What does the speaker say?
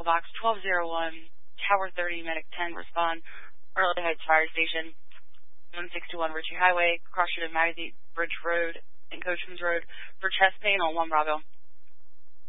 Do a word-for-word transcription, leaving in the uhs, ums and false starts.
box twelve oh one, Tower thirty, Medic ten, respond. Arlington Heights Fire Station, one six two one Ritchie Highway, cross street of Magazine Bridge Road and Coachman's Road for chest pain on one Bravo.